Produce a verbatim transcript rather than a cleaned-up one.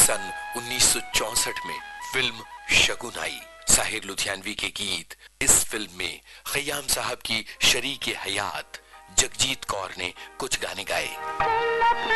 सन उन्नीस सौ चौसठ में फिल्म शगुन आई। साहिर लुधियानवी के गीत इस फिल्म में खयाम साहब की शरीके हयात जगजीत कौर ने कुछ गाने गाए।